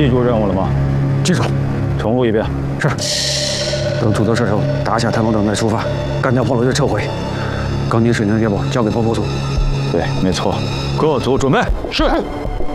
记住任务了吗？ 记住。 重复一遍。 是。等土豆射手打下台风灯再出发，干掉炮楼就撤回。钢筋水泥的业务交给炮部组。 对，没错。各组准备。 是。